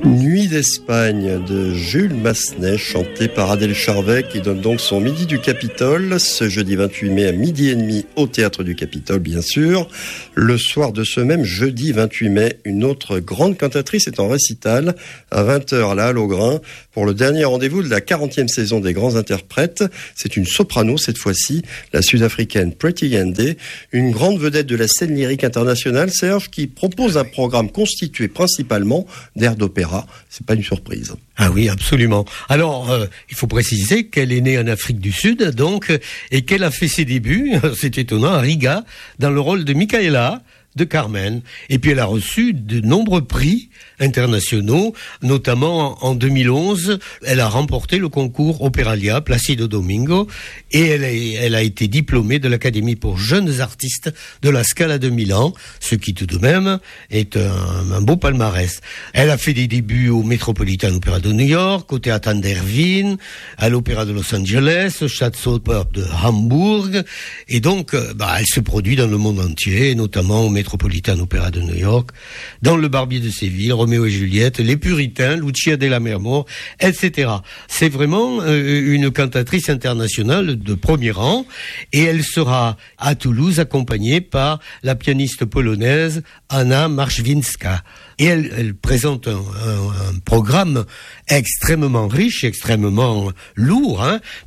Nuit d'Espagne de Jules Massenet, chanté par Adèle Charvet, qui donne donc son Midi du Capitole, ce jeudi 28 mai à 12h30 au Théâtre du Capitole, bien sûr. Le soir de ce même jeudi 28 mai, une autre grande cantatrice est en récital à 20h à la Halle au Grain pour le dernier rendez-vous de la 40e saison des grands interprètes. C'est une soprano cette fois-ci, la sud-africaine Pretty Yende, une grande vedette de la scène lyrique internationale, Serge, qui propose un programme constitué principalement d'airs d'opéra. C'est pas une surprise. Ah oui, absolument. Alors, il faut préciser qu'elle est née en Afrique du Sud, donc, et qu'elle a fait ses débuts, c'est étonnant, à Riga, dans le rôle de Micaela, de Carmen. Et puis elle a reçu de nombreux prix internationaux, notamment en 2011, elle a remporté le concours Operalia Placido Domingo et elle a été diplômée de l'Académie pour jeunes artistes de la Scala de Milan, ce qui tout de même est un beau palmarès. Elle a fait des débuts au Metropolitan Opera de New York, au Théâtre d'Irvine, à l'Opéra de Los Angeles, au Staatsoper de Hambourg, et donc elle se produit dans le monde entier, notamment au Metropolitan Opera de New York, dans Le Barbier de Séville, Roméo et Juliette, Les Puritains, Lucia della Mermour, etc. C'est vraiment une cantatrice internationale de premier rang, et elle sera à Toulouse accompagnée par la pianiste polonaise Anna Marszwinska. Et elle présente un programme extrêmement riche, extrêmement lourd,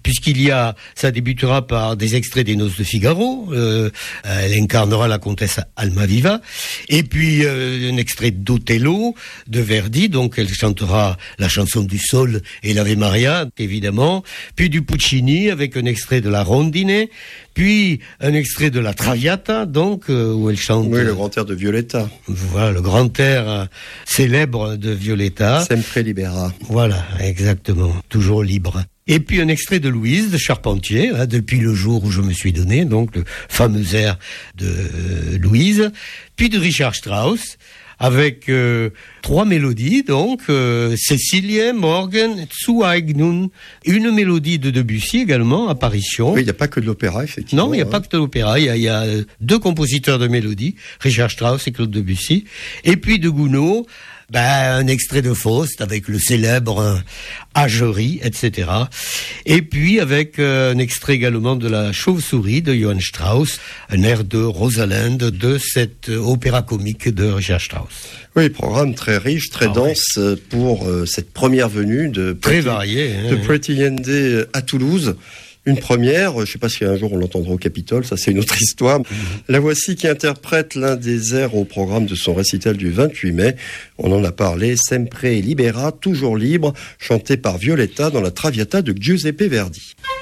ça débutera par des extraits des Noces de Figaro, elle incarnera la comtesse Almaviva, et puis un extrait d'Othello, de Verdi, donc elle chantera la chanson du Sol et l'Ave Maria, évidemment, puis du Puccini avec un extrait de la Rondine, puis un extrait de la Traviata, donc, où elle chante... Oui, le grand air de Violetta. Voilà, le grand air célèbre de Violetta. Sempre libera. Voilà, exactement, toujours libre. Et puis un extrait de Louise, de Charpentier, depuis le jour où je me suis donné, donc le fameux air de Louise, puis de Richard Strauss, avec 3 mélodies, donc Cécilie, Morgen, Zu Eignung, une mélodie de Debussy également, Apparition. Oui, il n'y a pas que de l'opéra, effectivement. Non, il n'y a pas que de l'opéra, il y a 2 compositeurs de mélodies, Richard Strauss et Claude Debussy, et puis de Gounod, un extrait de Faust avec le célèbre Agerie, etc. Et puis avec un extrait également de la Chauve-souris de Johann Strauss, un air de Rosalind de cet opéra comique de Richard Strauss. Oui, programme très riche, très dense pour cette première venue de Pretty Yende à Toulouse. Une première, je ne sais pas si un jour on l'entendra au Capitole, ça c'est une autre histoire. La voici qui interprète l'un des airs au programme de son récital du 28 mai. On en a parlé, Sempre libera, toujours libre, chanté par Violetta dans la Traviata de Giuseppe Verdi.